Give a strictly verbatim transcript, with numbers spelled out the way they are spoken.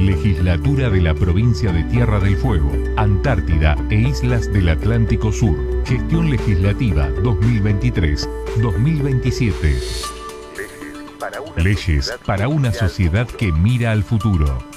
Legislatura de la Provincia de Tierra del Fuego, Antártida e Islas del Atlántico Sur. Gestión Legislativa dos mil veintitrés dos mil veintisiete. Leyes para una sociedad que mira al futuro.